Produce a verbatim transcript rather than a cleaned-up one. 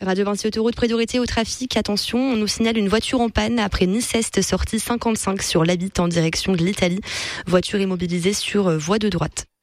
Radio Vinci Autoroute, priorité au trafic. Attention, on nous signale une voiture en panne après Nice-Est, sortie cinquante-cinq sur l'Habite en direction de l'Italie. Voiture immobilisée sur voie de droite.